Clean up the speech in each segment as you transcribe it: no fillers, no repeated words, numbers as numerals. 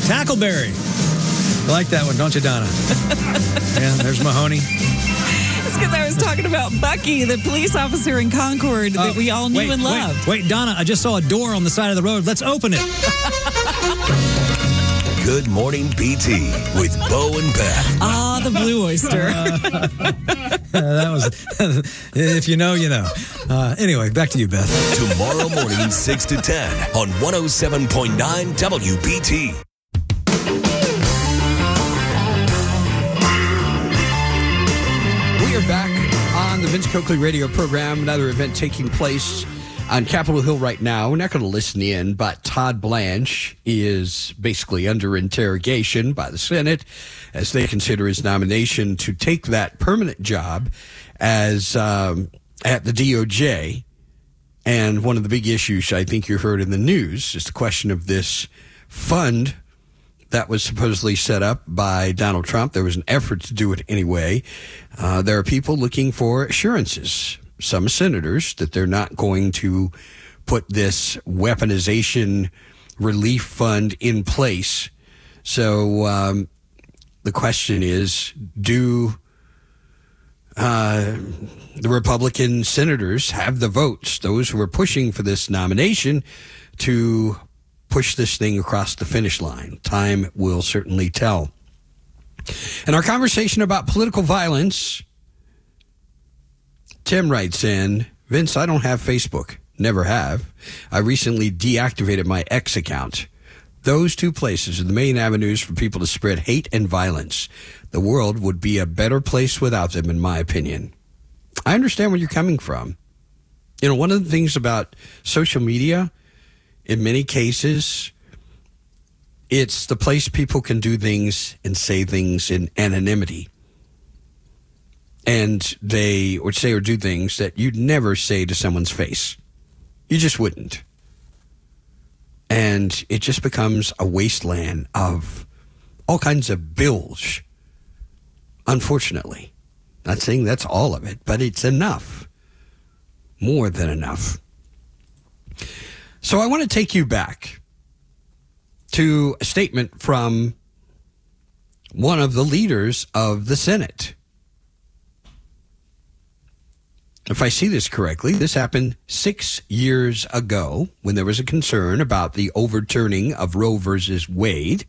Tackleberry. I like that one, don't you, Donna? Yeah, there's Mahoney. It's because I was talking about Bucky, the police officer in Concord that we all knew and loved. Wait, Donna, I just saw a door on the side of the road. Let's open it. Good Morning BT with Bo and Beth. Ah, the Blue Oyster. That was, if you know, you know. Anyway, back to you, Beth. Tomorrow morning, 6 to 10 on 107.9 WBT. We are back on the Vince Coakley radio program. Another event taking place on Capitol Hill right now. We're not going to listen in, but Todd Blanche is basically under interrogation by the Senate as they consider his nomination to take that permanent job as at the DOJ. And one of the big issues I think you heard in the news is the question of this fund that was supposedly set up by Donald Trump. There was an effort to do it anyway. There are people looking for assurances, some senators, that they're not going to put this weaponization relief fund in place. So the question is, do the Republican senators have the votes, those who are pushing for this nomination, to push this thing across the finish line? Time will certainly tell. And our conversation about political violence, Tim writes in, Vince, I don't have Facebook. Never have. I recently deactivated my X account. Those two places are the main avenues for people to spread hate and violence. The world would be a better place without them, in my opinion. I understand where you're coming from. You know, one of the things about social media, in many cases, it's the place people can do things and say things in anonymity. And they would say or do things that you'd never say to someone's face. You just wouldn't. And it just becomes a wasteland of all kinds of bilge, unfortunately. Not saying that's all of it, but it's enough. More than enough. So I want to take you back to a statement from one of the leaders of the Senate. If I see this correctly, this happened 6 years ago when there was a concern about the overturning of Roe versus Wade.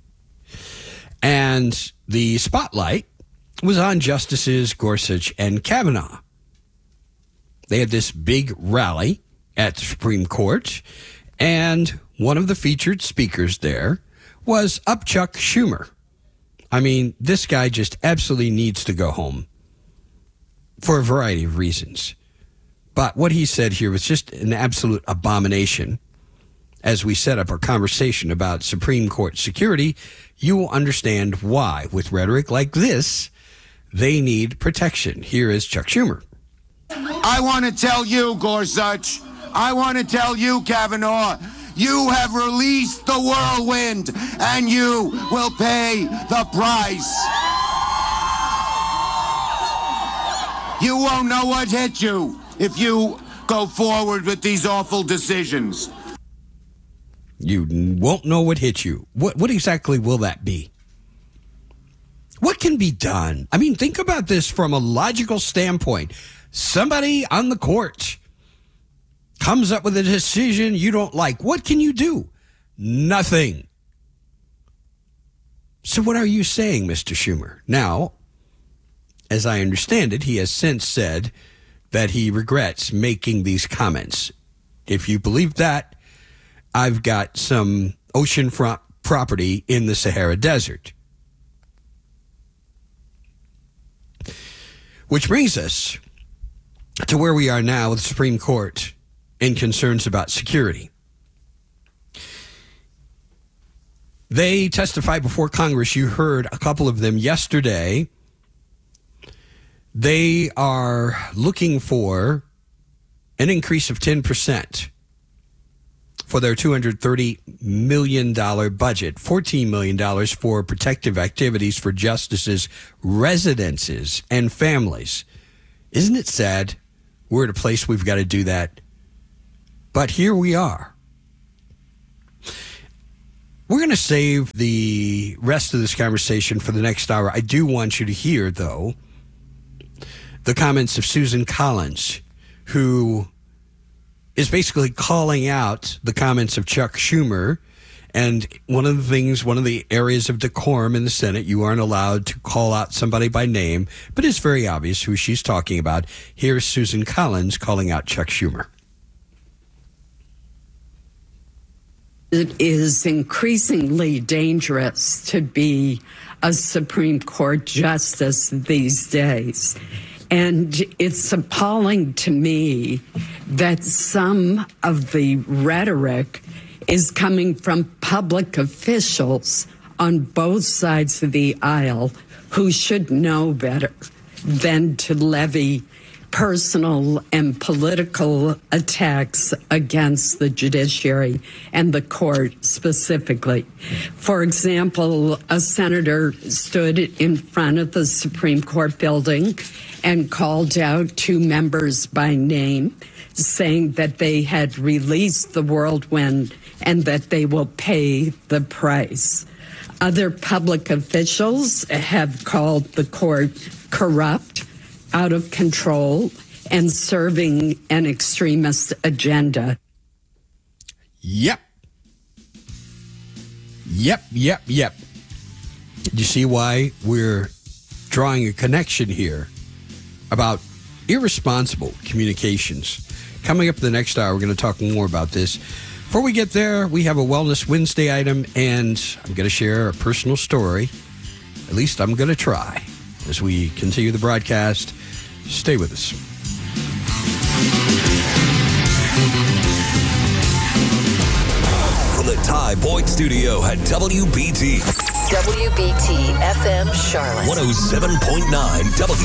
And the spotlight was on Justices Gorsuch and Kavanaugh. They had this big rally at the Supreme Court, and one of the featured speakers there was Chuck Schumer. I mean, this guy just absolutely needs to go home for a variety of reasons. But what he said here was just an absolute abomination. As we set up our conversation about Supreme Court security, you will understand why, with rhetoric like this, they need protection. Here is Chuck Schumer. I want to tell you, Gorsuch, I want to tell you, Kavanaugh, you have released the whirlwind, and you will pay the price. You won't know what hit you if you go forward with these awful decisions. You won't know what hit you. What exactly will that be? What can be done? I mean, think about this from a logical standpoint. Somebody on the court comes up with a decision you don't like. What can you do? Nothing. So what are you saying, Mr. Schumer? Now, as I understand it, he has since said that he regrets making these comments. If you believe that, I've got some oceanfront property in the Sahara Desert. Which brings us to where we are now with the Supreme Court and concerns about security. They testified before Congress. You heard a couple of them yesterday. They are looking for an increase of 10% for their $230 million budget, $14 million for protective activities for justices' residences and families. Isn't it sad? We're at a place we've got to do that. But here we are. We're going to save the rest of this conversation for the next hour. I do want you to hear, though, the comments of Susan Collins, who is basically calling out the comments of Chuck Schumer. And one of the areas of decorum in the Senate, you aren't allowed to call out somebody by name, but it's very obvious who she's talking about. Here's Susan Collins calling out Chuck Schumer. It is increasingly dangerous to be a Supreme Court justice these days. And it's appalling to me that some of the rhetoric is coming from public officials on both sides of the aisle who should know better than to levy personal and political attacks against the judiciary and the court specifically. For example, a senator stood in front of the Supreme Court building and called out two members by name, saying that they had released the whirlwind and that they will pay the price. Other public officials have called the court corrupt, out of control, and serving an extremist agenda. Yep. Do you see why we're drawing a connection here about irresponsible communications? Coming up the next hour, we're going to talk more about this. Before we get there, we have a Wellness Wednesday item, and I'm going to share a personal story. At least I'm going to try. As we continue the broadcast, stay with us. From the Ty Boyd Studio at WBT. WBT FM Charlotte. 107.9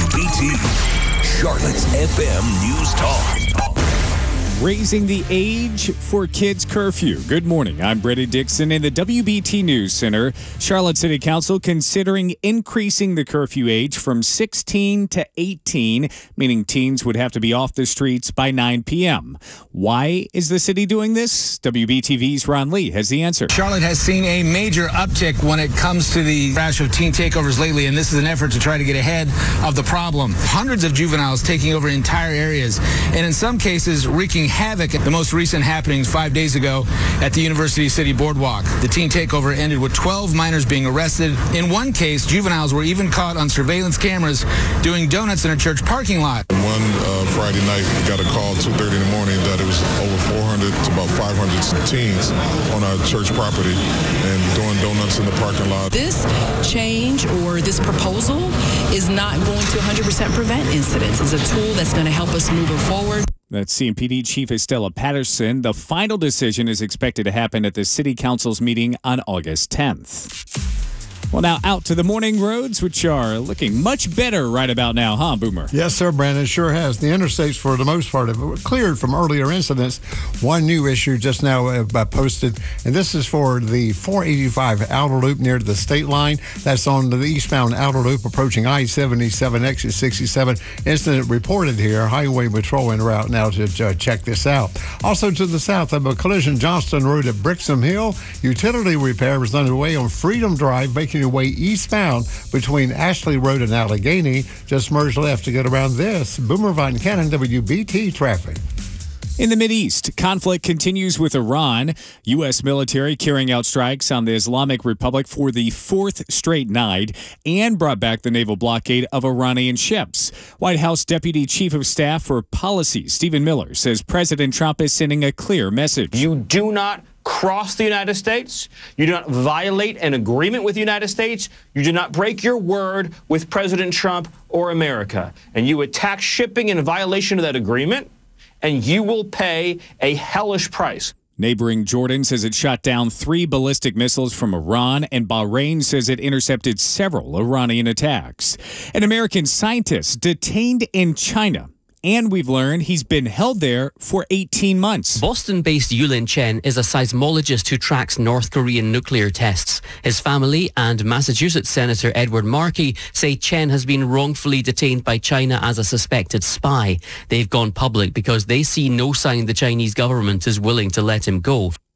WBT. Charlotte's FM News Talk. Raising the age for kids curfew. Good morning. I'm Brady Dixon in the WBT News Center. Charlotte City Council considering increasing the curfew age from 16 to 18, meaning teens would have to be off the streets by 9 p.m. Why is the city doing this? WBTV's Ron Lee has the answer. Charlotte has seen a major uptick when it comes to the rash of teen takeovers lately, and this is an effort to try to get ahead of the problem. Hundreds of juveniles taking over entire areas, and in some cases wreaking havoc. The most recent happenings 5 days ago at the University City Boardwalk. The teen takeover ended with 12 minors being arrested. In one case, juveniles were even caught on surveillance cameras doing donuts in a church parking lot. One Friday night, got a call at 2:30 in the morning that it was over 400 to about 500 teens on our church property and doing donuts in the parking lot. This change or this proposal is not going to 100% prevent incidents. It's a tool that's going to help us moving forward. That's CMPD Chief Estella Patterson. The final decision is expected to happen at the City Council's meeting on August 10th. Well, now out to the morning roads, which are looking much better right about now, huh, Boomer? Yes, sir, Brandon. It sure has. The interstates, for the most part, have cleared from earlier incidents. One new issue just now posted, and this is for the 485 outer loop near the state line. That's on the eastbound outer loop approaching I-77, exit 67. Incident reported here. Highway Patrol en route now to check this out. Also to the south of a collision, Johnston Road at Brixham Hill. Utility repair is underway on Freedom Drive, making your way eastbound between Ashley Road and Allegheny. Just merge left to get around this. Boomer Von Cannon, WBT Traffic. In the Mideast, conflict continues with Iran. U.S. military carrying out strikes on the Islamic Republic for the fourth straight night and brought back the naval blockade of Iranian ships. White House Deputy Chief of Staff for Policy, Stephen Miller, says President Trump is sending a clear message. You do not cross the United States. You do not violate an agreement with the United States. You do not break your word with President Trump or America. And you attack shipping in violation of that agreement, and you will pay a hellish price. Neighboring Jordan says it shot down 3 ballistic missiles from Iran, and Bahrain says it intercepted several Iranian attacks. An American scientist detained in China. And we've learned he's been held there for 18 months. Boston-based Yulin Chen is a seismologist who tracks North Korean nuclear tests. His family and Massachusetts Senator Edward Markey say Chen has been wrongfully detained by China as a suspected spy. They've gone public because they see no sign the Chinese government is willing to let him go.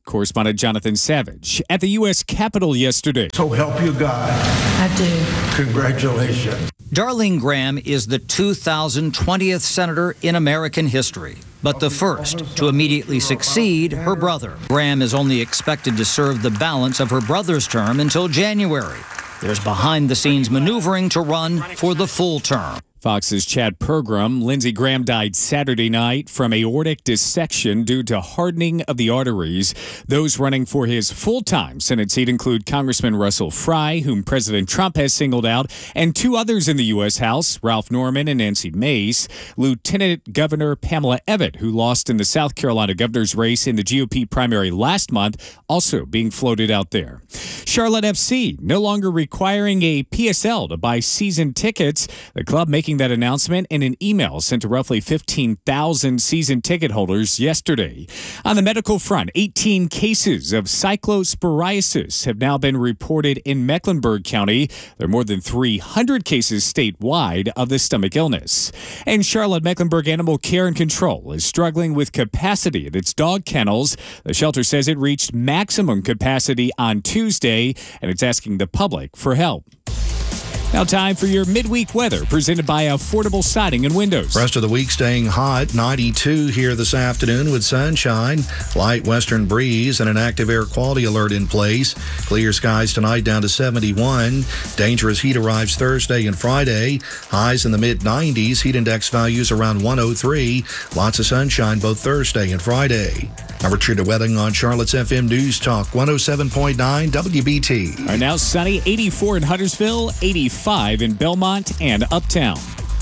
Correspondent Jonathan Savage at the U.S. Capitol yesterday. So help you God. I do. Congratulations. Darlene Graham is the 2020th senator in American history, but the first to immediately succeed her brother. Graham is only expected to serve the balance of her brother's term until January. There's behind-the-scenes maneuvering to run for the full term. Fox's Chad Pergram. Lindsey Graham died Saturday night from aortic dissection due to hardening of the arteries. Those running for his full-time Senate seat include Congressman Russell Fry, whom President Trump has singled out, and two others in the U.S. House, Ralph Norman and Nancy Mace. Lieutenant Governor Pamela Evette, who lost in the South Carolina governor's race in the GOP primary last month, also being floated out there. Charlotte FC no longer requiring a PSL to buy season tickets. The club making that announcement in an email sent to roughly 15,000 season ticket holders yesterday. On the medical front, 18 cases of cyclosporiasis have now been reported in Mecklenburg County. There are more than 300 cases statewide of the stomach illness. And Charlotte Mecklenburg Animal Care and Control is struggling with capacity at its dog kennels. The shelter says it reached maximum capacity on Tuesday, and it's asking the public for help. Now time for your midweek weather presented by Affordable Siding and Windows. Rest of the week staying hot, 92 here this afternoon with sunshine, light western breeze, and an active air quality alert in place. Clear skies tonight down to 71. Dangerous heat arrives Thursday and Friday. Highs in the mid-90s, heat index values around 103. Lots of sunshine both Thursday and Friday. I'm Richard Wedding on Charlotte's FM News Talk 107.9 WBT. All right, now sunny, 84 in Huntersville, 85 in Belmont and Uptown.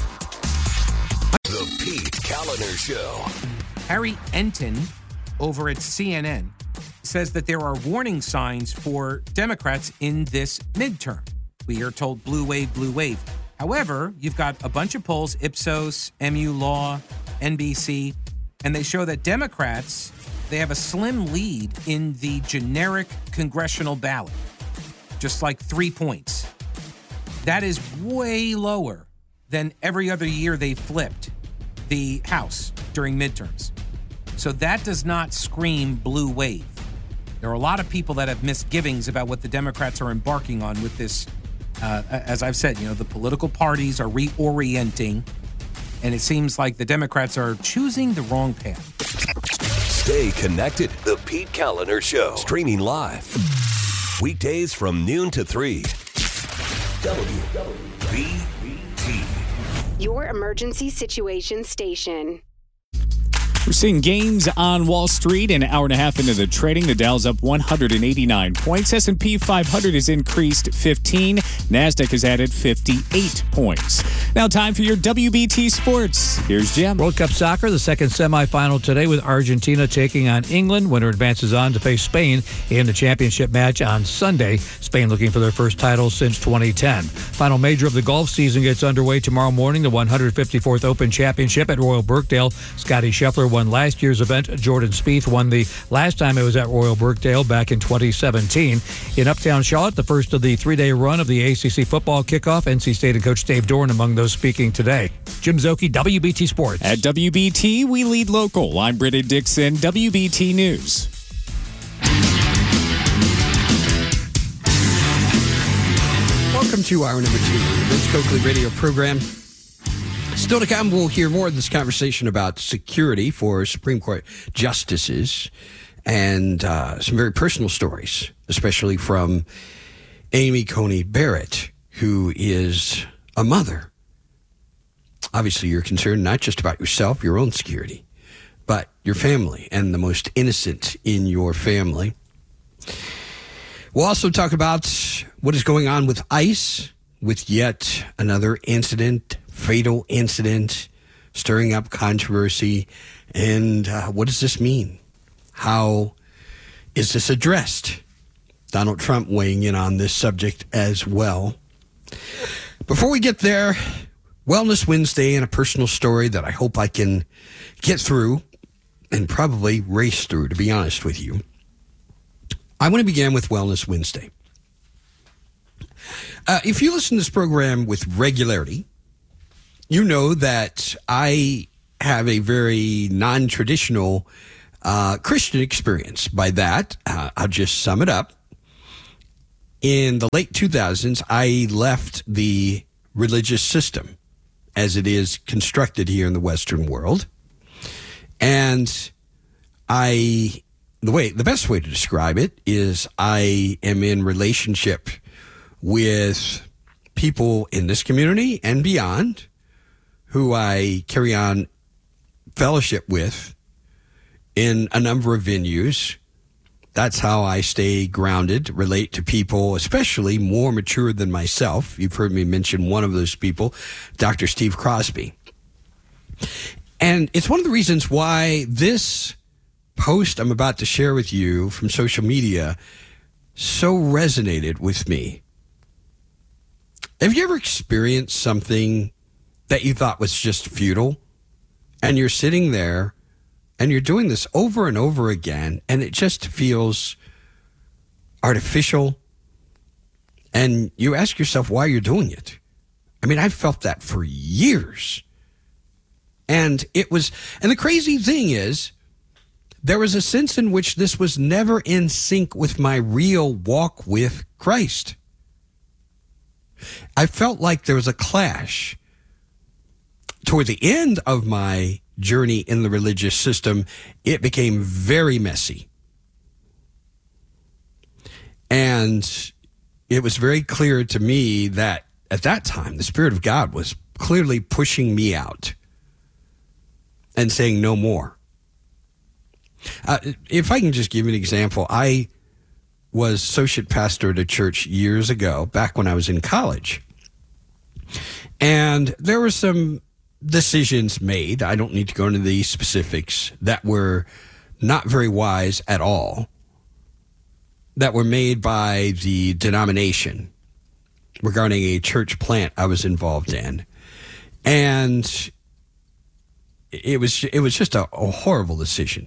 The Pete Kaliner Show. Harry Enton over at CNN says that there are warning signs for Democrats in this midterm. We are told blue wave, blue wave. However, you've got a bunch of polls, Ipsos, MU Law, NBC, and they show that Democrats, they have a slim lead in the generic congressional ballot, just like 3 points. That is way lower than every other year they flipped the House during midterms. So that does not scream blue wave. There are a lot of people that have misgivings about what the Democrats are embarking on with this. As I've said, the political parties are reorienting, and it seems like the Democrats are choosing the wrong path. Stay connected. The Pete Kaliner Show. Streaming live. Weekdays from noon to 3. WBT. Your emergency situation station. We're seeing gains on Wall Street an hour and a half into the trading. The Dow's up 189 points. S&P 500 has increased 15. NASDAQ has added 58 points. Now time for your WBT Sports. Here's Jim. World Cup Soccer, the second semifinal today with Argentina taking on England. Winner advances on to face Spain in the championship match on Sunday. Spain looking for their first title since 2010. Final major of the golf season gets underway tomorrow morning. The 154th Open Championship at Royal Birkdale. Scotty Scheffler won last year's event. Jordan Spieth won the last time it was at Royal Birkdale back in 2017. In Uptown Charlotte, the first of the three-day run of the ACC football kickoff. NC State and Coach Dave Dorn among those speaking today. Jim Szoke, WBT Sports. At WBT, we lead local. I'm Brittany Dixon, WBT News. Welcome to hour number 2 of the Vince Coakley radio program. Still to come, we'll hear more of this conversation about security for Supreme Court justices and some very personal stories, especially from Amy Coney Barrett, who is a mother. Obviously, you're concerned not just about yourself, your own security, but your family and the most innocent in your family. We'll also talk about what is going on with ICE, with yet another incident, fatal incident, stirring up controversy. And what does this mean? How is this addressed? Donald Trump weighing in on this subject as well. Before we get there, Wellness Wednesday and a personal story that I hope I can get through and probably race through, to be honest with you. I want to begin with Wellness Wednesday. If you listen to this program with regularity, you know that I have a very non-traditional Christian experience. By that, I'll just sum it up. In the late 2000s, I left the religious system as it is constructed here in the Western world. And the best way to describe it is I am in relationship with people in this community and beyond who I carry on fellowship with in a number of venues. That's how I stay grounded, relate to people, especially more mature than myself. You've heard me mention one of those people, Dr. Steve Crosby. And it's one of the reasons why this post I'm about to share with you from social media so resonated with me. Have you ever experienced something that you thought was just futile? And you're sitting there and you're doing this over and over again, and it just feels artificial. And you ask yourself why you're doing it. I mean, I've felt that for years. And the crazy thing is, there was a sense in which this was never in sync with my real walk with Christ. I felt like there was a clash. Toward the end of my journey in the religious system, it became very messy. And it was very clear to me that at that time, the Spirit of God was clearly pushing me out and saying no more. If I can just give you an example, I was associate pastor at a church years ago, back when I was in college. And there were some decisions made, I don't need to go into the specifics, that were not very wise at all, that were made by the denomination regarding a church plant I was involved in. And it was just a horrible decision.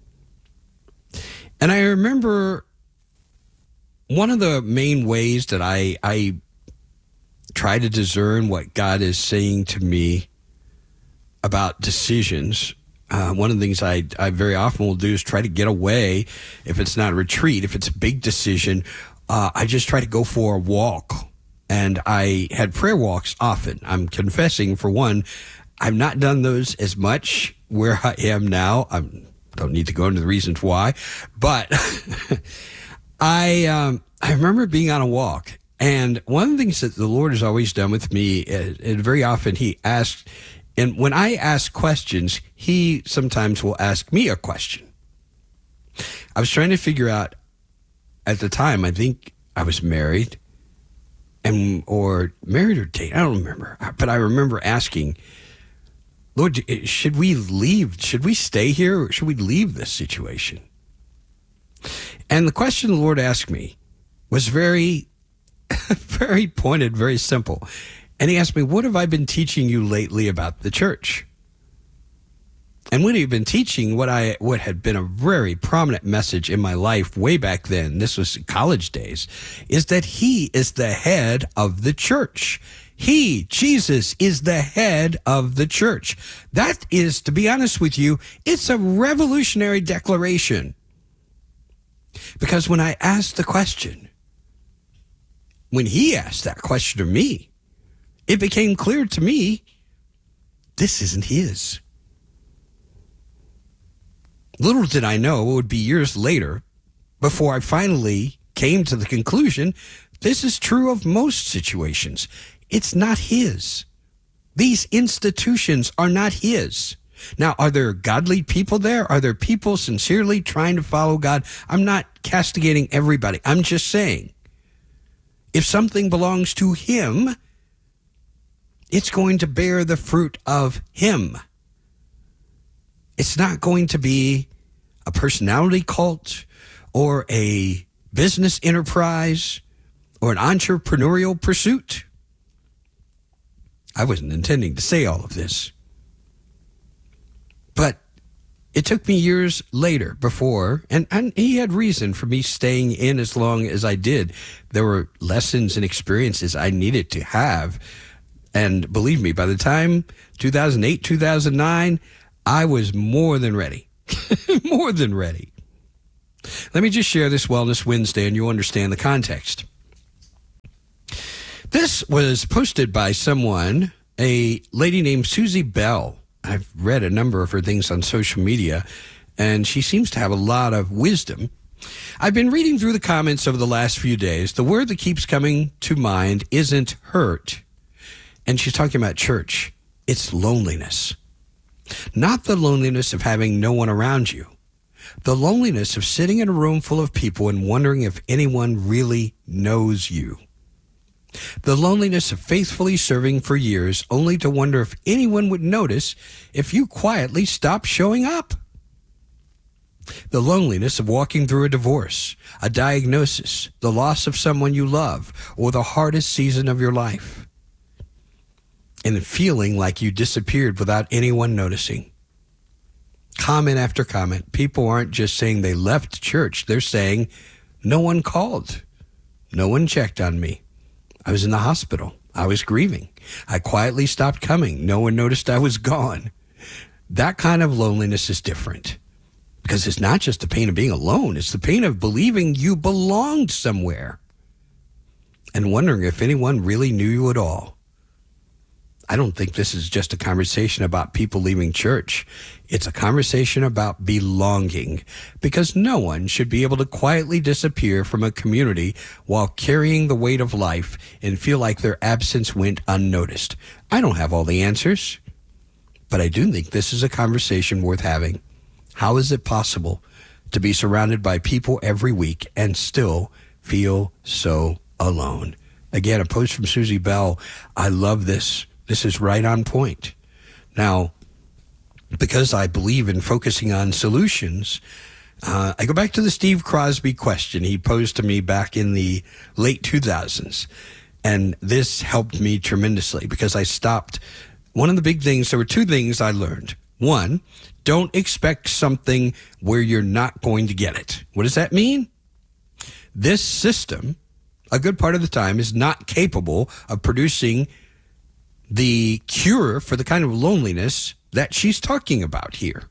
And I remember one of the main ways that I try to discern what God is saying to me about decisions. One of the things I very often will do is try to get away. If it's not a retreat, if it's a big decision, I just try to go for a walk. And I had prayer walks often. I'm confessing, for one, I've not done those as much where I am now. I don't need to go into the reasons why, but I remember being on a walk, and one of the things that the Lord has always done with me, and very often He asks, and when I ask questions, He sometimes will ask me a question. I was trying to figure out, at the time, I think I was married, or dating, I don't remember, but I remember asking, Lord, should we leave? Should we stay here, or should we leave this situation? And the question the Lord asked me was very, very pointed, very simple. And He asked me, what have I been teaching you lately about the church? And what He'd been teaching, what had been a very prominent message in my life way back then, this was college days, is that He is the head of the church. He, Jesus, is the head of the church. That is, to be honest with you, it's a revolutionary declaration. Because when I asked the question, when He asked that question of me, it became clear to me, this isn't His. Little did I know it would be years later before I finally came to the conclusion, this is true of most situations. It's not His. These institutions are not His. Now, are there godly people there? Are there people sincerely trying to follow God? I'm not castigating everybody. I'm just saying, if something belongs to Him, it's going to bear the fruit of Him. It's not going to be a personality cult or a business enterprise or an entrepreneurial pursuit. I wasn't intending to say all of this. But it took me years later before, and He had reason for me staying in as long as I did. There were lessons and experiences I needed to have. And believe me, by the time 2008, 2009, I was more than ready More than ready. Let me just share this Wellness Wednesday and you'll understand the context. This was posted by someone, a lady named Susie Bell. I've read a number of her things on social media, and she seems to have a lot of wisdom. I've been reading through the comments over the last few days. The word that keeps coming to mind isn't hurt. And she's talking about church. It's loneliness. Not the loneliness of having no one around you. The loneliness of sitting in a room full of people and wondering if anyone really knows you. The loneliness of faithfully serving for years only to wonder if anyone would notice if you quietly stopped showing up. The loneliness of walking through a divorce, a diagnosis, the loss of someone you love, or the hardest season of your life. And feeling like you disappeared without anyone noticing. Comment after comment. People aren't just saying they left church. They're saying, no one called. No one checked on me. I was in the hospital. I was grieving. I quietly stopped coming. No one noticed I was gone. That kind of loneliness is different. Because it's not just the pain of being alone. It's the pain of believing you belonged somewhere. And wondering if anyone really knew you at all. I don't think this is just a conversation about people leaving church. It's a conversation about belonging, because no one should be able to quietly disappear from a community while carrying the weight of life and feel like their absence went unnoticed. I don't have all the answers, but I do think this is a conversation worth having. How is it possible to be surrounded by people every week and still feel so alone? Again, a post from Susie Bell. I love this. This is right on point. Now, because I believe in focusing on solutions, I go back to the Steve Crosby question he posed to me back in the late 2000s. And this helped me tremendously because I stopped. One of the big things, there were two things I learned. One, don't expect something where you're not going to get it. What does that mean? This system, a good part of the time, is not capable of producing the cure for the kind of loneliness that she's talking about here.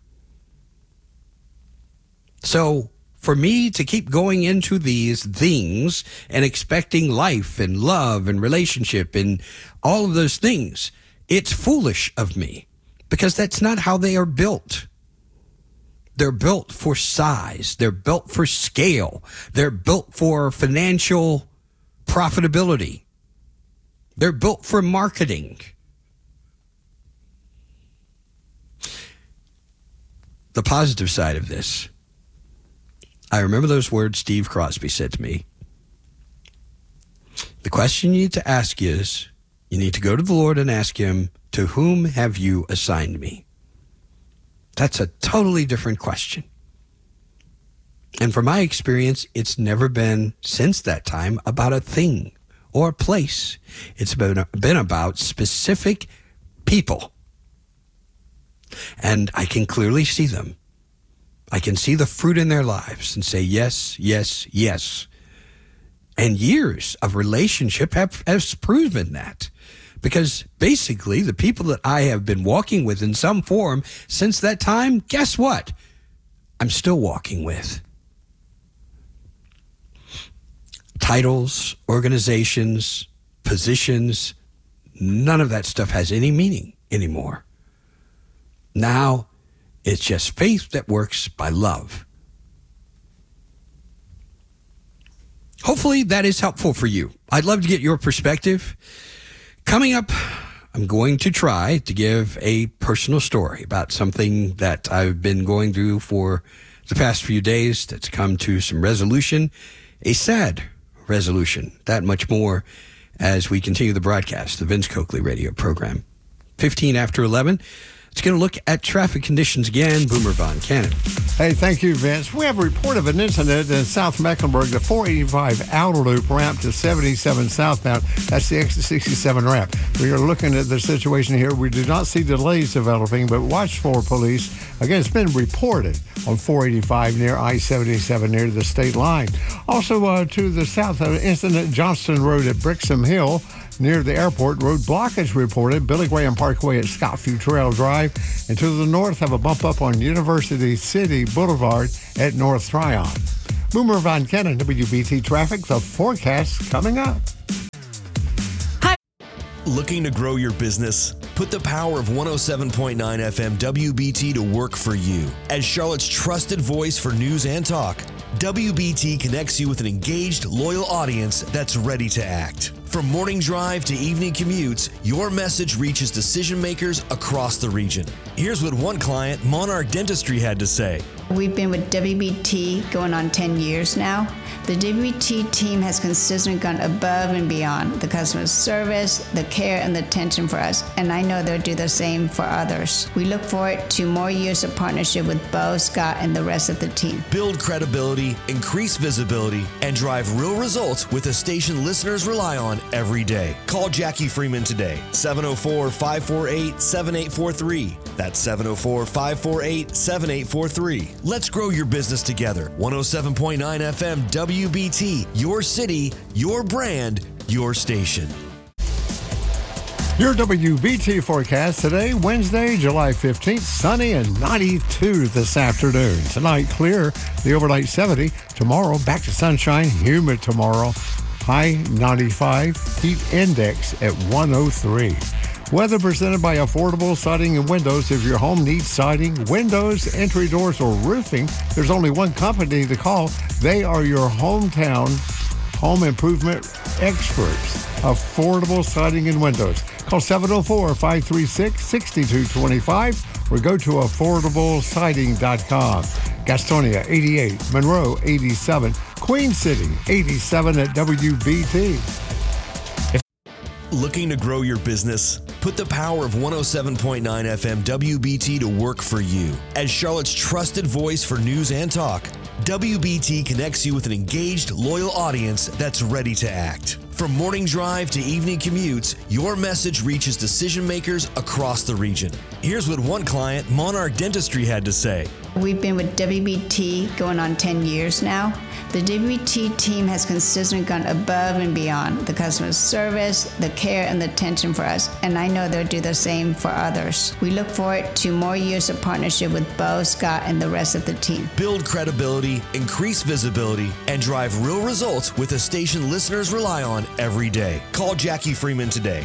So for me to keep going into these things and expecting life and love and relationship and all of those things, it's foolish of me because that's not how they are built. They're built for size. They're built for scale. They're built for financial profitability. They're built for marketing. The positive side of this, I remember those words Steve Crosby said to me. The question you need to ask is, you need to go to the Lord and ask him, to whom have you assigned me? That's a totally different question. And from my experience, it's never been since that time about a thing or a place. It's been about specific people. And I can clearly see them. I can see the fruit in their lives and say, yes, yes, yes. And years of relationship have proven that. Because basically, the people that I have been walking with in some form since that time, guess what? I'm still walking with. Titles, organizations, positions, none of that stuff has any meaning anymore. Now, it's just faith that works by love. Hopefully that is helpful for you. I'd love to get your perspective. Coming up, I'm going to try to give a personal story about something that I've been going through for the past few days that's come to some resolution, a sad resolution. That much more as we continue the broadcast, the Vince Coakley radio program. 15 after 11. It's going to look at traffic conditions again. Boomer Von Cannon. Hey, thank you, Vince. We have a report of an incident in South Mecklenburg, the 485 outer loop ramp to 77 southbound. That's the exit 67 ramp. We are looking at the situation here. We do not see delays developing, but watch for police. Again, it's been reported on 485 near I-77 near the state line. Also to the south, incident Johnston Road at Brixham Hill. near the airport. Road blockage reported. Billy Graham Parkway at Scottview Trail Drive. And to the north, have a bump up on University City Boulevard at North Tryon. Boomer Von Kennon, WBT Traffic. The forecast coming up. Looking to grow your business? Put the power of 107.9 FM WBT to work for you. As Charlotte's trusted voice for news and talk, WBT connects you with an engaged, loyal audience that's ready to act. From morning drive to evening commutes, your message reaches decision makers across the region. Here's what one client, Monarch Dentistry, had to say. We've been with WBT going on 10 years now. The WBT team has consistently gone above and beyond the customer service, the care, and the attention for us, and I know they'll do the same for others. We look forward to more years of partnership with Bo, Scott, and the rest of the team. Build credibility, increase visibility, and drive real results with a station listeners rely on every day. Call Jackie Freeman today, 704-548-7843. That's 704-548-7843. Let's grow your business together. 107.9 FM WBT, your city, your brand, your station. Your WBT forecast today, Wednesday, July 15th, sunny and 92 this afternoon. Tonight, clear, the overnight 70. Tomorrow, back to sunshine, humid tomorrow. High 95, heat index at 103. Weather presented by Affordable Siding and Windows. If your home needs siding, windows, entry doors, or roofing, there's only one company to call. They are your hometown home improvement experts. Affordable Siding and Windows. Call 704-536-6225 or go to affordablesiding.com. Gastonia 88, Monroe 87, Queen City 87 at WBT. Looking to grow your business? Put the power of 107.9 FM WBT to work for you. As Charlotte's trusted voice for news and talk, WBT connects you with an engaged, loyal audience that's ready to act. From morning drive to evening commutes, your message reaches decision makers across the region. Here's what one client, Monarch Dentistry, had to say. We've been with WBT going on 10 years now. The WBT team has consistently gone above and beyond the customer service, the care, and the attention for us, and I know they'll do the same for others. We look forward to more years of partnership with Bo, Scott, and the rest of the team. Build credibility, increase visibility, and drive real results with a station listeners rely on every day. Call Jackie Freeman today,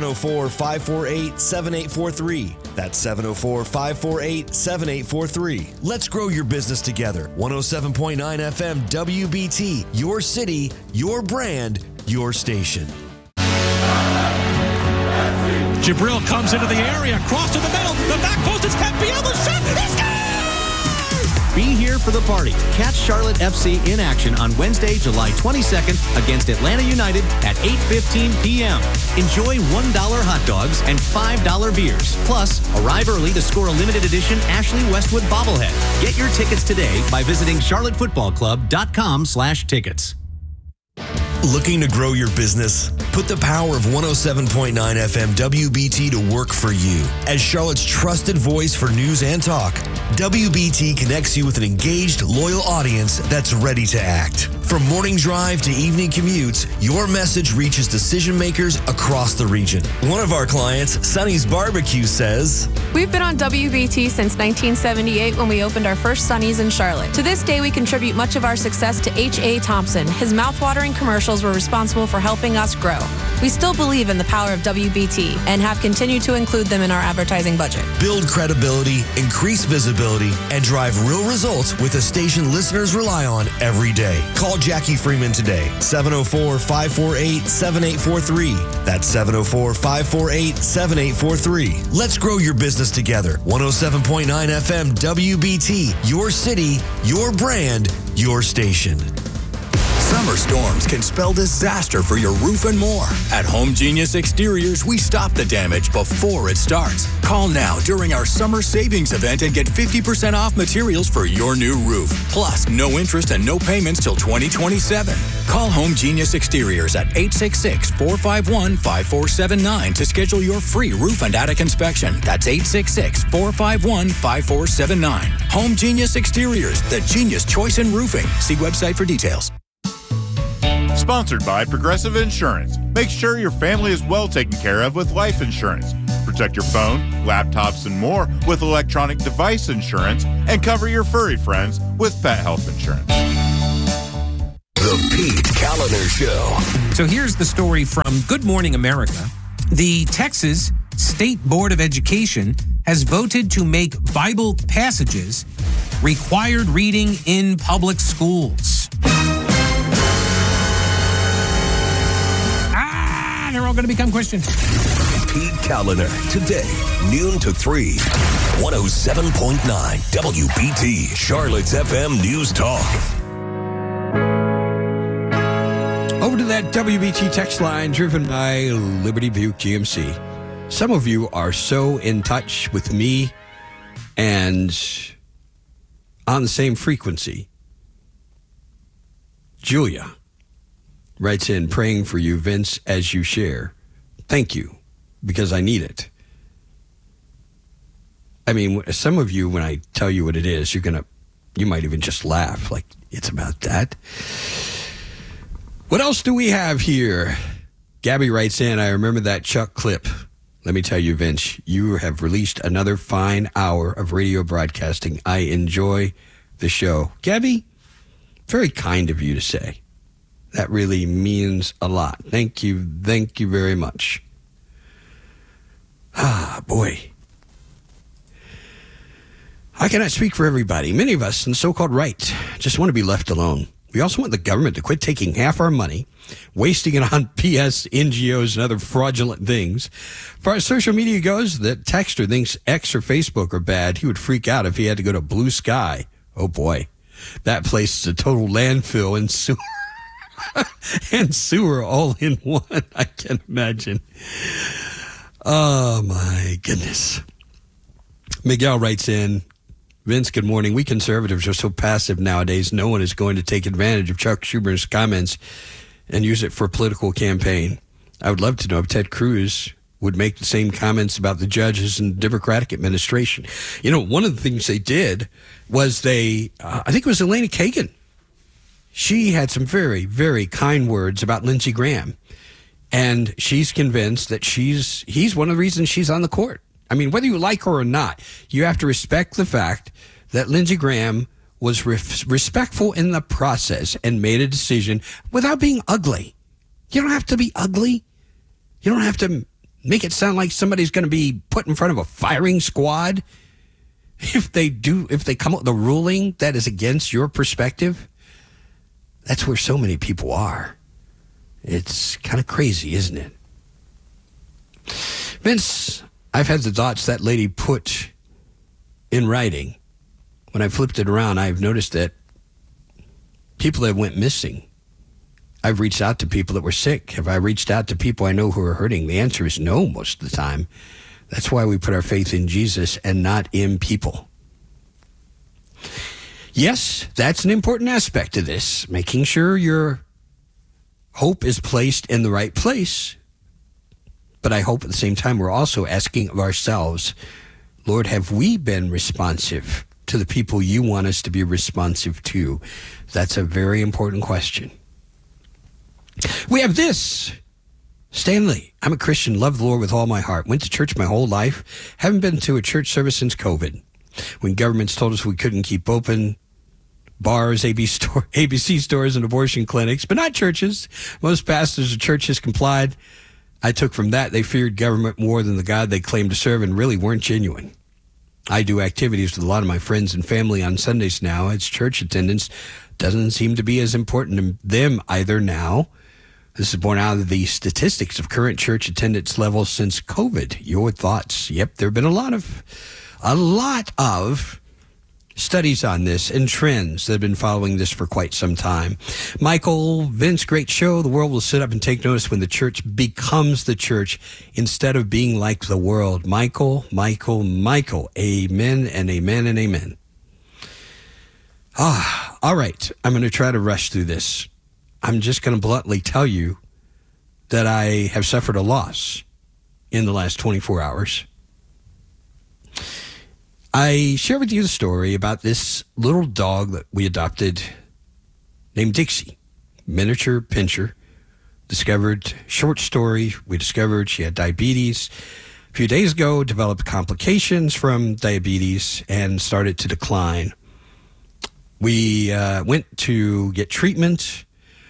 704-548-7843. That's 704-548-7843. Let's grow your business together. 107.9 FM WBT, your city, your brand, your station. Jibril comes into the area, cross to the middle, the back post is kept beyond the shot, he scores! Be here for the party. Catch Charlotte FC in action on Wednesday, July 22nd against Atlanta United at 8:15 p.m. Enjoy $1 hot dogs and $5 beers. Plus, arrive early to score a limited edition Ashley Westwood bobblehead. Get your tickets today by visiting charlottefootballclub.com/tickets. Looking to grow your business? Put the power of 107.9 FM WBT to work for you. As Charlotte's trusted voice for news and talk, WBT connects you with an engaged, loyal audience that's ready to act. From morning drive to evening commutes, your message reaches decision makers across the region. One of our clients, Sonny's Barbecue, says, We've been on WBT since 1978 when we opened our first Sonny's in Charlotte. To this day, we contribute much of our success to H.A. Thompson. His mouthwatering commercials were responsible for helping us grow. We still believe in the power of WBT and have continued to include them in our advertising budget. Build credibility, increase visibility, and drive real results with a station listeners rely on every day. Call Jackie Freeman today, 704-548-7843. That's 704-548-7843. Let's grow your business together. 107.9 FM WBT, your city, your brand, your station. Summer storms can spell disaster for your roof and more. At Home Genius Exteriors, we stop the damage before it starts. Call now during our summer savings event and get 50% off materials for your new roof. Plus, no interest and no payments till 2027. Call Home Genius Exteriors at 866-451-5479 to schedule your free roof and attic inspection. That's 866-451-5479. Home Genius Exteriors, the genius choice in roofing. See website for details. Sponsored by Progressive Insurance. Make sure your family is well taken care of with life insurance. Protect your phone, laptops, and more with electronic device insurance, and cover your furry friends with pet health insurance. The Pete Kaliner Show. So here's the story from Good Morning America. The Texas State Board of Education has voted to make Bible passages required reading in public schools. They're all going to become Christians. Pete Kaliner, today, noon to 3. 107.9 WBT, Charlotte's FM News Talk. Over to that WBT text line driven by Liberty Buick GMC. Some of you are so in touch with me and on the same frequency. Julia writes in, praying for you, Vince, as you share. Thank you, because I need it. I mean, some of you, when I tell you what it is, you might even just laugh, like, it's about that. What else do we have here? Gabby writes in, I remember that Chuck clip. Let me tell you, Vince, you have released another fine hour of radio broadcasting. I enjoy the show. Gabby, very kind of you to say. That really means a lot. Thank you very much. Ah, boy. I cannot speak for everybody. Many of us in the so-called right just want to be left alone. We also want the government to quit taking half our money, wasting it on PS, NGOs, and other fraudulent things. As far as social media goes, that texter thinks X or Facebook are bad. He would freak out if he had to go to Blue Sky. Oh, boy. That place is a total landfill and sewer. And sewer all in one. I can imagine. Oh, my goodness. Miguel writes in, Vince, good morning. We conservatives are so passive nowadays, no one is going to take advantage of Chuck Schumer's comments and use it for a political campaign. I would love to know if Ted Cruz would make the same comments about the judges in the Democratic administration. You know, one of the things they did was I think it was Elena Kagan. She had some very, very kind words about Lindsey Graham. And she's convinced that he's one of the reasons she's on the court. I mean, whether you like her or not, you have to respect the fact that Lindsey Graham was respectful in the process and made a decision without being ugly. You don't have to be ugly. You don't have to make it sound like somebody's going to be put in front of a firing squad if they come up with a ruling that is against your perspective. That's where so many people are. It's kind of crazy, isn't it? Vince, I've had the thoughts that lady put in writing. When I flipped it around, I've noticed that people that went missing. I've reached out to people that were sick. Have I reached out to people I know who are hurting? The answer is no most of the time. That's why we put our faith in Jesus and not in people. Yes, that's an important aspect of this, making sure your hope is placed in the right place. But I hope at the same time we're also asking of ourselves, Lord, have we been responsive to the people you want us to be responsive to? That's a very important question. We have this. Stanley, I'm a Christian, love the Lord with all my heart, went to church my whole life, haven't been to a church service since COVID. When governments told us we couldn't keep open, bars, ABC stores, and abortion clinics, but not churches. Most pastors or churches complied. I took from that they feared government more than the God they claimed to serve and really weren't genuine. I do activities with a lot of my friends and family on Sundays now, as church attendance doesn't seem to be as important to them either now. This is born out of the statistics of current church attendance levels since COVID. Your thoughts? Yep, there have been a lot of studies on this and trends that have been following this for quite some time. Michael, Vince, great show. The world will sit up and take notice when the church becomes the church instead of being like the world. Michael. Amen and amen and amen. All right. I'm going to try to rush through this. I'm just going to bluntly tell you that I have suffered a loss in the last 24 hours. I share with you the story about this little dog that we adopted named Dixie miniature pinscher. Discovered, short story, we discovered she had diabetes. A few days ago, developed complications from diabetes and started to decline. We went to get treatment,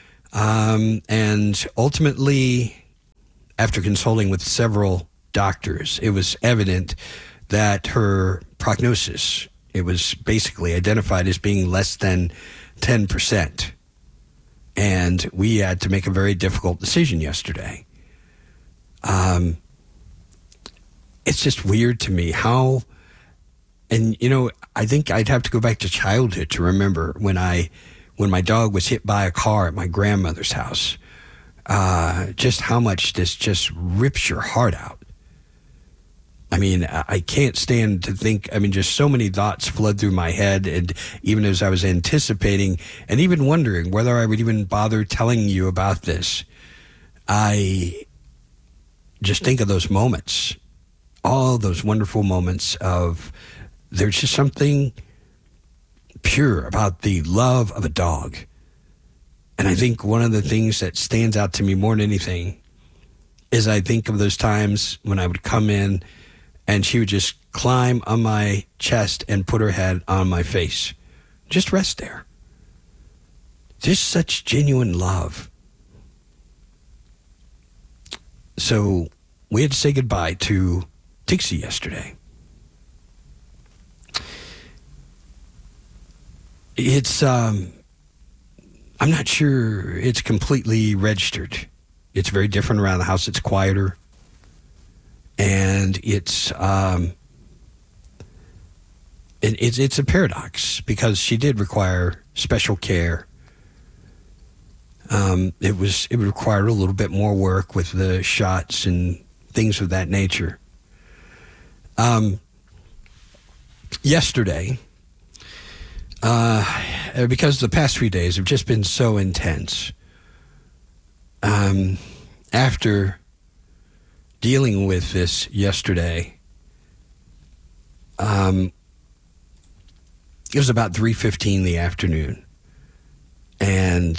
and ultimately, after consulting with several doctors, it was evident that her prognosis, it was basically identified as being less than 10%. And we had to make a very difficult decision yesterday. It's just weird to me how, and I think I'd have to go back to childhood to remember when my dog was hit by a car at my grandmother's house. Just how much this just rips your heart out. I mean, I can't stand to think, just so many thoughts flood through my head, and even as I was anticipating and even wondering whether I would even bother telling you about this, I just think of those moments, all those wonderful moments of, there's just something pure about the love of a dog. And I think one of the things that stands out to me more than anything is I think of those times when I would come in and she would just climb on my chest and put her head on my face. Just rest there. Just such genuine love. So we had to say goodbye to Dixie yesterday. It's, I'm not sure it's completely registered. It's very different around the house. It's quieter. And it's a paradox because she did require special care. It required a little bit more work with the shots and things of that nature. Yesterday, because the past few days have just been so intense, after dealing with this yesterday, it was about 3:15 in the afternoon, and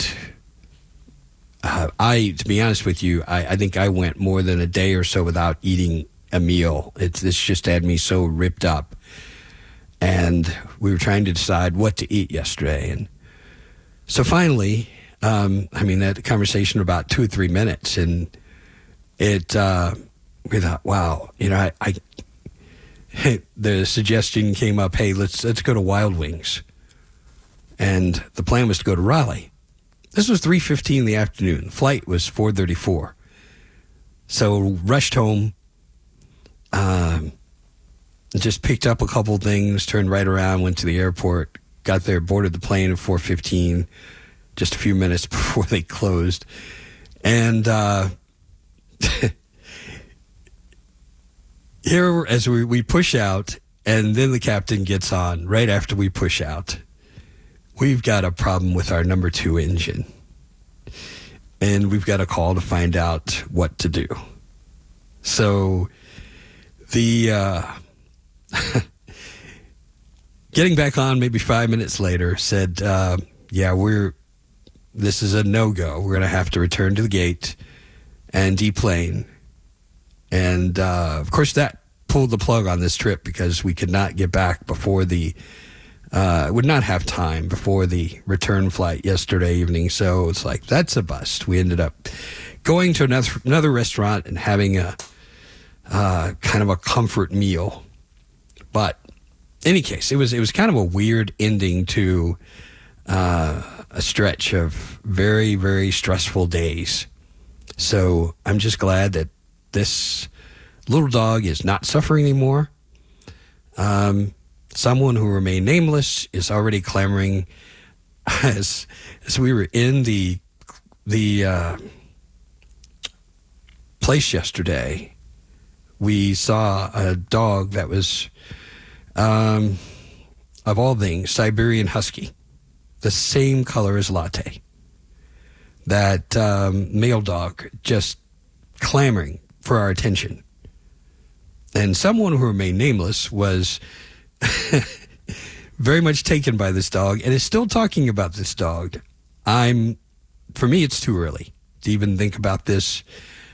to be honest with you, I think I went more than a day or so without eating a meal. This just had me so ripped up, and we were trying to decide what to eat yesterday, and so finally, that conversation about 2 or 3 minutes, and we thought, wow, the suggestion came up, hey, let's go to Wild Wings. And the plan was to go to Raleigh. This was 3:15 in the afternoon. The flight was 4:34. So rushed home, just picked up a couple things, turned right around, went to the airport, got there, boarded the plane at 4:15, just a few minutes before they closed. And here, as we push out, and then the captain gets on right after we push out, we've got a problem with our number 2 engine. And we've got a call to find out what to do. So the getting back on maybe 5 minutes later said, this is a no-go. We're going to have to return to the gate and deplane. And, of course, that pulled the plug on this trip because we could not get back before would not have time before the return flight yesterday evening. So it's like, that's a bust. We ended up going to another restaurant and having a kind of a comfort meal. But in any case, it was kind of a weird ending to a stretch of very, very stressful days. So I'm just glad that this little dog is not suffering anymore. Someone who remained nameless is already clamoring. As we were in the place yesterday, we saw a dog that was, of all things, Siberian Husky, the same color as Latte. That male dog just clamoring for our attention. And someone who remained nameless was very much taken by this dog and is still talking about this dog. I'm for me, it's too early to even think about this.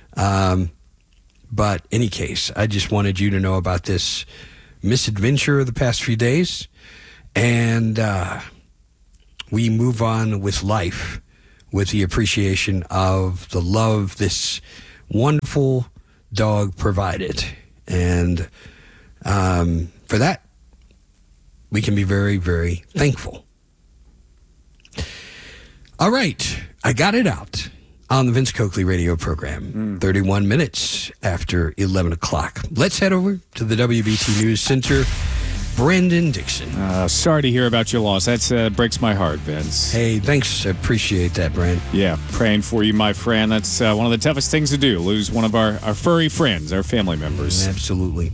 But any case, I just wanted you to know about this misadventure of the past few days. And we move on with life with the appreciation of the love this wonderful dog provided. And for that, we can be very, very thankful. All right. I got it out on the Vince Coakley radio program, 31 minutes after 11 o'clock. Let's head over to the WBT News Center. Brandon Dixon. Sorry to hear about your loss. That breaks my heart, Vince. Hey, thanks. I appreciate that, Brand. Yeah, praying for you, my friend. That's one of the toughest things to do, lose one of our furry friends, our family members. Absolutely.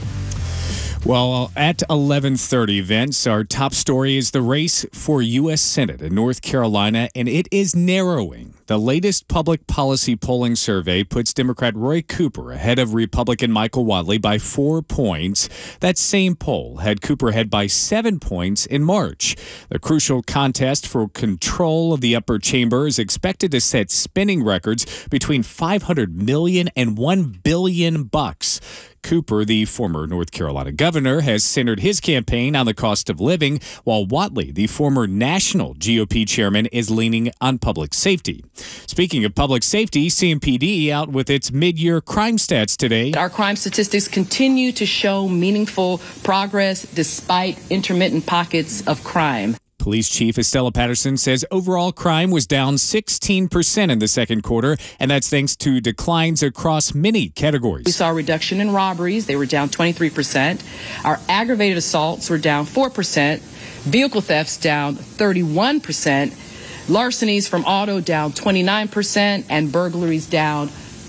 Well, at 11:30, Vince, our top story is the race for U.S. Senate in North Carolina, and it is narrowing. The latest public policy polling survey puts Democrat Roy Cooper ahead of Republican Michael Whatley by 4 points. That same poll had Cooper ahead by 7 points in March. The crucial contest for control of the upper chamber is expected to set spending records between $500 million and $1 billion. Cooper, the former North Carolina governor, has centered his campaign on the cost of living, while Whatley, the former national GOP chairman, is leaning on public safety. Speaking of public safety, CMPD out with its mid-year crime stats today. Our crime statistics continue to show meaningful progress despite intermittent pockets of crime. Police Chief Estella Patterson says overall crime was down 16% in the second quarter, and that's thanks to declines across many categories. We saw a reduction in robberies. They were down 23%. Our aggravated assaults were down 4%. Vehicle thefts down 31%. Larcenies from auto down 29%, and burglaries down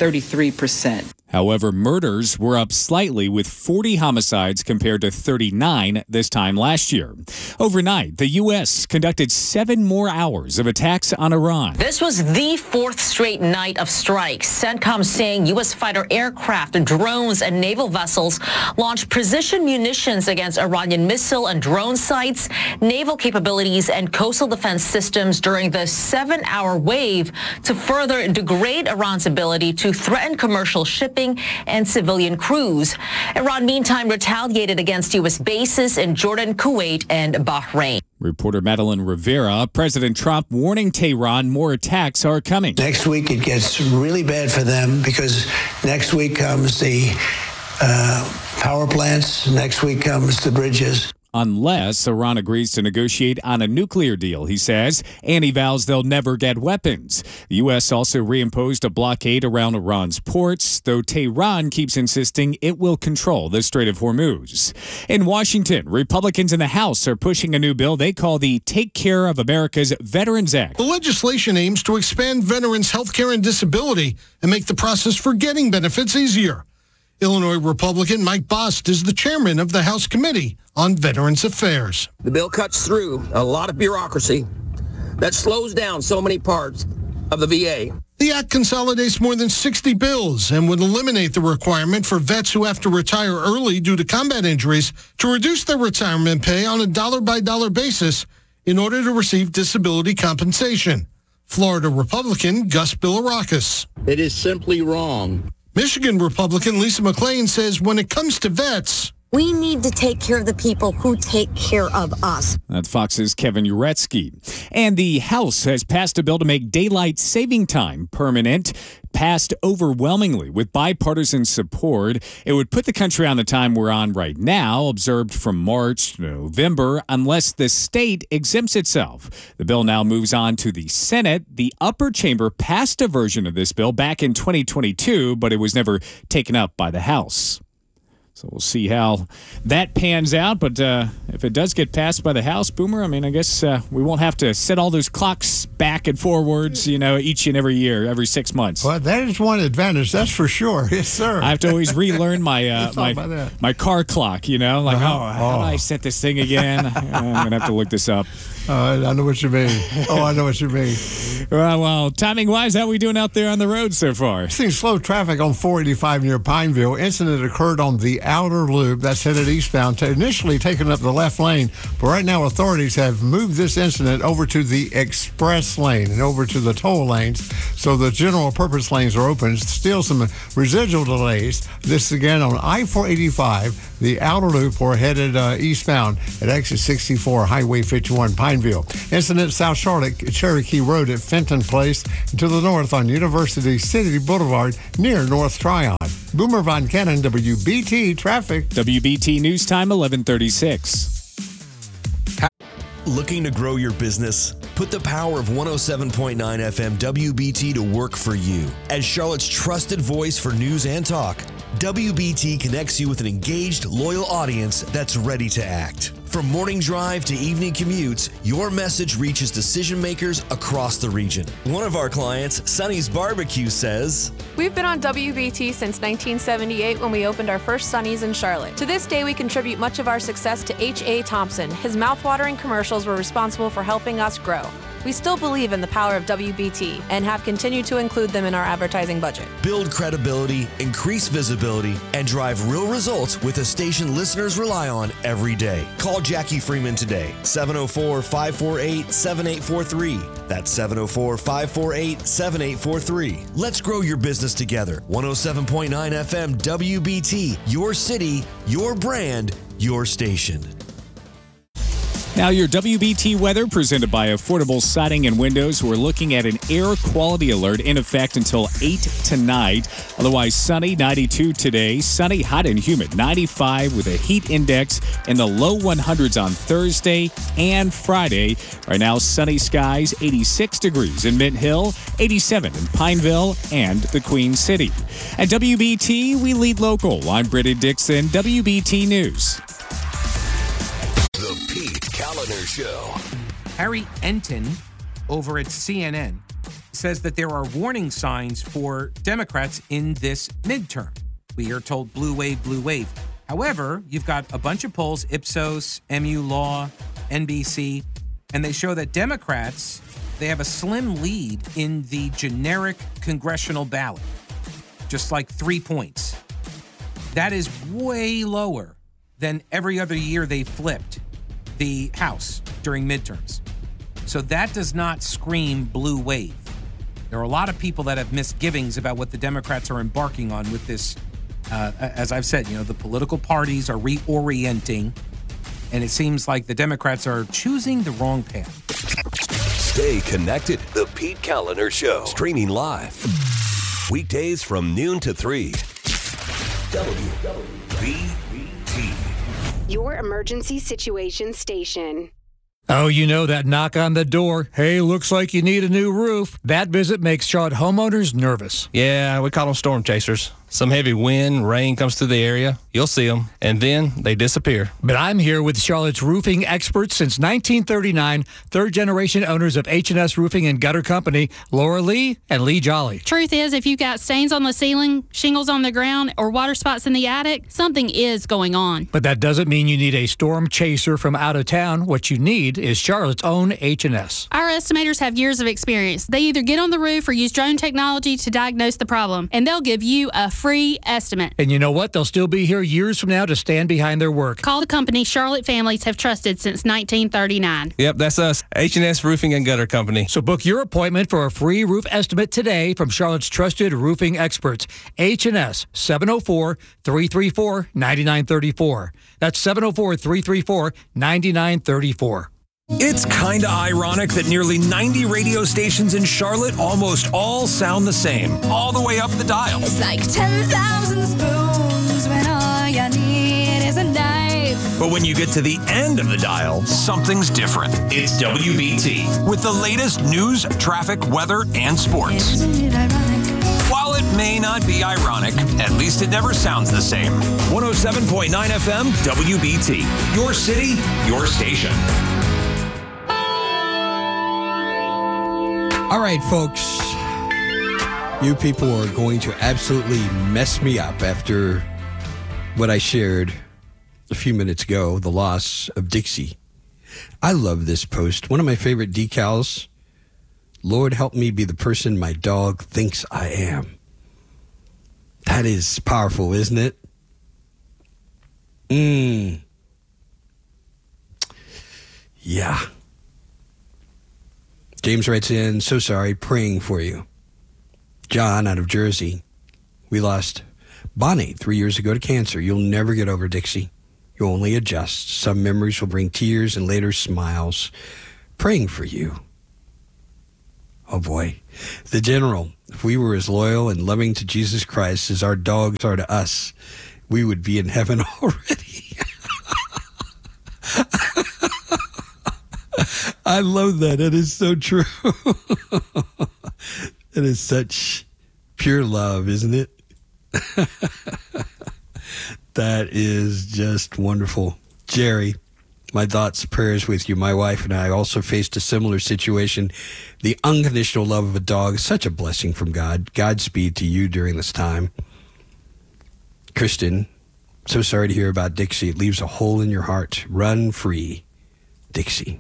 33%. However, murders were up slightly with 40 homicides compared to 39 this time last year. Overnight, the U.S. conducted 7 more hours of attacks on Iran. This was the 4th straight night of strikes. CENTCOM saying U.S. fighter aircraft, drones, and naval vessels launched precision munitions against Iranian missile and drone sites, naval capabilities, and coastal defense systems during the 7-hour wave to further degrade Iran's ability to threaten commercial shipping and civilian crews. Iran, meantime, retaliated against U.S. bases in Jordan, Kuwait, and Bahrain. Reporter Madeline Rivera. President Trump warning Tehran more attacks are coming. Next week it gets really bad for them because next week comes the power plants, next week comes the bridges. Unless Iran agrees to negotiate on a nuclear deal, he says, and he vows they'll never get weapons. The U.S. also reimposed a blockade around Iran's ports, though Tehran keeps insisting it will control the Strait of Hormuz. In Washington, Republicans in the House are pushing a new bill they call the Take Care of America's Veterans Act. The legislation aims to expand veterans' health care and disability and make the process for getting benefits easier. Illinois Republican Mike Bost is the chairman of the House Committee on Veterans Affairs. The bill cuts through a lot of bureaucracy that slows down so many parts of the VA. The act consolidates more than 60 bills and would eliminate the requirement for vets who have to retire early due to combat injuries to reduce their retirement pay on a dollar-by-dollar basis in order to receive disability compensation. Florida Republican Gus Bilirakis. It is simply wrong. Michigan Republican Lisa McClain says when it comes to vets, we need to take care of the people who take care of us. That's Fox's Kevin Uretsky. And the House has passed a bill to make daylight saving time permanent. Passed overwhelmingly with bipartisan support. It would put the country on the time we're on right now, observed from March to November, unless the state exempts itself. The bill now moves on to the Senate. The upper chamber passed a version of this bill back in 2022, but it was never taken up by the House. So we'll see how that pans out. But if it does get passed by the House, Boomer, I mean, I guess we won't have to set all those clocks back and forwards, each and every year, every 6 months. Well, that is one advantage, that's for sure. Yes, sir. I have to always relearn my my car clock, how do I set this thing again? I'm going to have to look this up. I know what you mean. I know what you mean. Well, timing-wise, how are we doing out there on the road so far? Seeing slow traffic on 485 near Pineville. Incident occurred on the outer loop that's headed eastbound, initially taking up the left lane. But right now, authorities have moved this incident over to the express lane and over to the toll lanes. So the general purpose lanes are open. Still some residual delays. This again on I-485, the outer loop, or headed eastbound at exit 64, Highway 51, Pineville. Incident South Charlotte, Cherokee Road at Fenton Place, and to the north on University City Boulevard near North Tryon. Boomer Von Cannon, WBT Traffic. WBT News Time, 11:36. Looking to grow your business? Put the power of 107.9 FM WBT to work for you. As Charlotte's trusted voice for news and talk, WBT connects you with an engaged, loyal audience that's ready to act. From morning drive to evening commutes, your message reaches decision makers across the region. One of our clients, Sonny's Barbecue, says, We've been on WBT since 1978 when we opened our first Sonny's in Charlotte. To this day, we contribute much of our success to H.A. Thompson. His mouthwatering commercials were responsible for helping us grow. We still believe in the power of WBT and have continued to include them in our advertising budget. Build credibility, increase visibility, and drive real results with a station listeners rely on every day. Call Jackie Freeman today, 704-548-7843. That's 704-548-7843. Let's grow your business together. 107.9 FM WBT, your city, your brand, your station. Now, your WBT weather presented by Affordable Siding and Windows. We're looking at an air quality alert in effect until 8 tonight. Otherwise, sunny, 92 today. Sunny, hot and humid, 95 with a heat index in the low 100s on Thursday and Friday. Right now, sunny skies, 86 degrees in Mint Hill, 87 in Pineville and the Queen City. At WBT, we lead local. I'm Brittany Dixon, WBT News. The Pete Kaliner Show. Harry Enton over at CNN says that there are warning signs for Democrats in this midterm. We are told blue wave, blue wave. However, you've got a bunch of polls, Ipsos, MU Law, NBC, and they show that Democrats, they have a slim lead in the generic congressional ballot, just like 3 points. That is way lower than every other year they flipped the House during midterms. So that does not scream blue wave. There are a lot of people that have misgivings about what the Democrats are embarking on with this. As I've said, the political parties are reorienting, and it seems like the Democrats are choosing the wrong path. Stay connected. The Pete Kaliner Show. Streaming live. Weekdays from noon to 3. WBT. Your emergency situation station. Oh, that knock on the door. Hey, looks like you need a new roof. That visit makes Charlotte homeowners nervous. Yeah, we call them storm chasers. Some heavy wind, rain comes through the area. You'll see them, and then they disappear. But I'm here with Charlotte's roofing experts since 1939, third-generation owners of H&S Roofing and Gutter Company, Laura Lee and Lee Jolly. Truth is, if you've got stains on the ceiling, shingles on the ground, or water spots in the attic, something is going on. But that doesn't mean you need a storm chaser from out of town. What you need is Charlotte's own H&S. Our estimators have years of experience. They either get on the roof or use drone technology to diagnose the problem, and they'll give you a free estimate. And you know what? They'll still be here years from now to stand behind their work. Call the company Charlotte families have trusted since 1939. Yep, that's us. H&S Roofing and Gutter Company. So book your appointment for a free roof estimate today from Charlotte's trusted roofing experts. H&S, 704-334-9934. That's 704-334-9934. It's kinda ironic that nearly 90 radio stations in Charlotte almost all sound the same, all the way up the dial. It's like 10,000 spoons when all you need is a knife. But when you get to the end of the dial, something's different. It's WBT, with the latest news, traffic, weather, and sports. Isn't it ironic? While it may not be ironic, at least it never sounds the same. 107.9 FM, WBT. Your city, your station. All right, folks. You people are going to absolutely mess me up after what I shared a few minutes ago, the loss of Dixie. I love this post. One of my favorite decals. Lord, help me be the person my dog thinks I am. That is powerful, isn't it? Yeah. James writes in, so sorry, praying for you. John out of Jersey. We lost Bonnie 3 years ago to cancer. You'll never get over, Dixie. You'll only adjust. Some memories will bring tears and later smiles. Praying for you. Oh boy. The General. If we were as loyal and loving to Jesus Christ as our dogs are to us, we would be in heaven already. I love that. It is so true. It is such pure love, isn't it? That is just wonderful. Jerry, my thoughts, prayers with you. My wife and I also faced a similar situation. The unconditional love of a dog is such a blessing from God. Godspeed to you during this time. Kristen, so sorry to hear about Dixie. It leaves a hole in your heart. Run free, Dixie.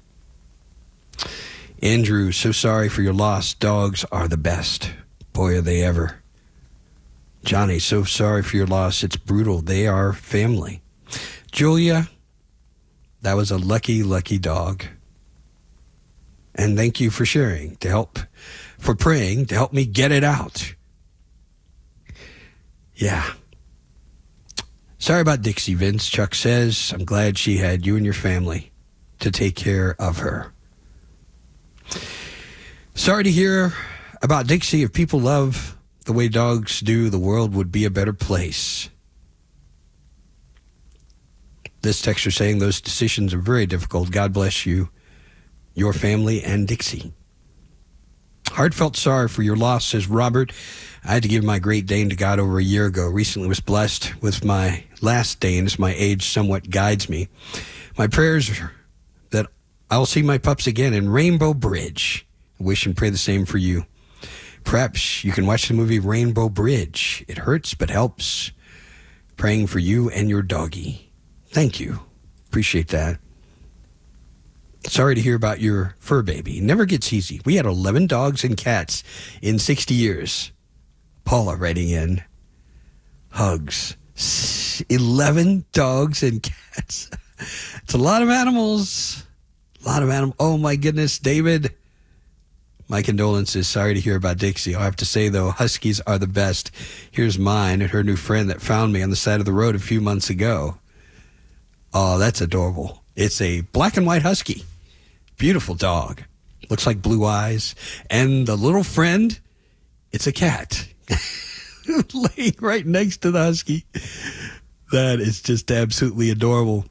Andrew, so sorry for your loss. Dogs are the best. Boy, are they ever. Johnny, so sorry for your loss. It's brutal. They are family. Julia, that was a lucky, lucky dog. And thank you for sharing, for praying to help me get it out. Yeah. Sorry about Dixie, Vince. Chuck says, I'm glad she had you and your family to take care of her. Sorry to hear about Dixie. If people love the way dogs do, the world would be a better place. This texter saying those decisions are very difficult. God bless you, your family, and Dixie. Heartfelt sorry for your loss, says Robert. I had to give my Great Dane to God over a year ago. Recently was blessed with my last Dane as my age somewhat guides me. My prayers are that I'll see my pups again in Rainbow Bridge. I wish and pray the same for you. Perhaps you can watch the movie Rainbow Bridge. It hurts but helps. Praying for you and your doggy. Thank you. Appreciate that. Sorry to hear about your fur baby. Never gets easy. We had 11 dogs and cats in 60 years. Paula writing in. Hugs. 11 dogs and cats. It's a lot of animals. Oh, my goodness. David, my condolences. Sorry to hear about Dixie. I have to say, though, Huskies are the best. Here's mine and her new friend that found me on the side of the road a few months ago. Oh, that's adorable. It's a black and white Husky. Beautiful dog. Looks like blue eyes. And the little friend, it's a cat. Laying right next to the Husky. That is just absolutely adorable.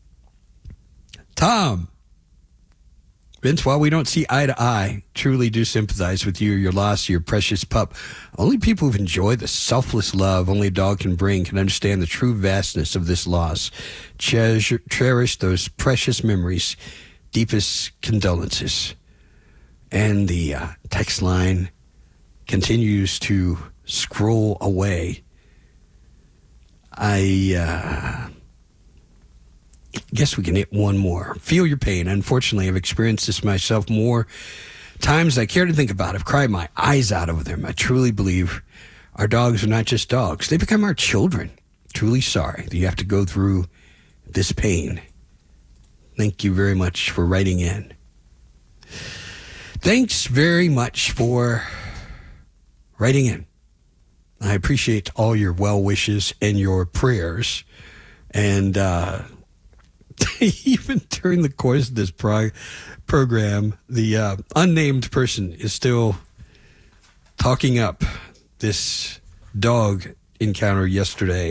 Tom. Vince, while we don't see eye to eye, truly do sympathize with you, your loss of your precious pup. Only people who've enjoyed the selfless love only a dog can bring can understand the true vastness of this loss. Cherish those precious memories. Deepest condolences. And the text line continues to scroll away. I guess we can hit one more. Feel your pain. Unfortunately, I've experienced this myself more times than I care to think about. I've cried my eyes out over them. I truly believe our dogs are not just dogs. They become our children. Truly sorry that you have to go through this pain. Thank you very much for writing in. Thanks very much for writing in. I appreciate all your well wishes and your prayers. And even during the course of this program, the unnamed person is still talking up this dog encounter yesterday.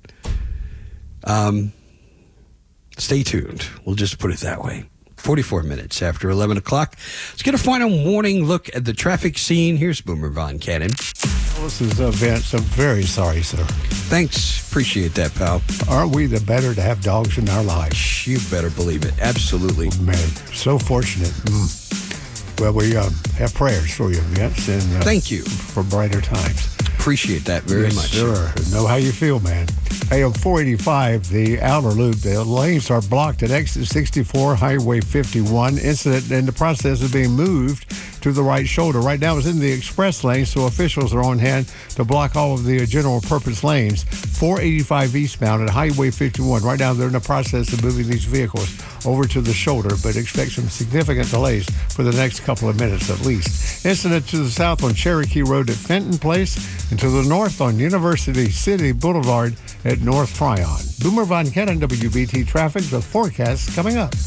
And stay tuned. We'll just put it that way. 44 minutes after 11 o'clock. Let's get a final morning look at the traffic scene. Here's Boomer Von Cannon. This is Vince. I'm very sorry, sir. Thanks. Appreciate that, pal. Aren't we the better to have dogs in our lives? You better believe it. Absolutely. Oh, man, so fortunate. Well, we have prayers for you, Vince. And thank you. For brighter times. appreciate that very much. Sure. Know how you feel, man. Hey, on 485, the outer loop, the lanes are blocked at exit 64, Highway 51. Incident in the process of being moved to the right shoulder. Right now it's in the express lane, so officials are on hand to block all of the general purpose lanes. 485 eastbound at Highway 51. Right now they're in the process of moving these vehicles over to the shoulder, but expect some significant delays for the next couple of minutes at least. Incident to the south on Cherokee Road at Fenton Place, and to the north on University City Boulevard at North Tryon. Boomer Von Cannon, WBT Traffic, the forecast coming up.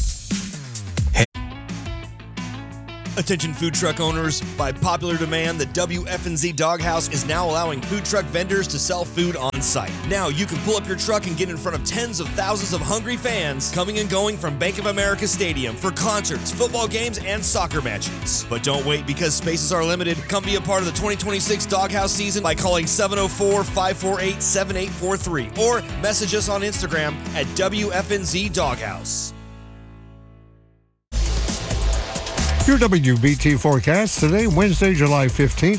Attention food truck owners, by popular demand, the WFNZ Doghouse is now allowing food truck vendors to sell food on site. Now you can pull up your truck and get in front of tens of thousands of hungry fans coming and going from Bank of America Stadium for concerts, football games, and soccer matches. But don't wait, because spaces are limited. Come be a part of the 2026 Doghouse season by calling 704-548-7843 or message us on Instagram at WFNZ Doghouse. Your WBT forecast today, Wednesday, July 15th.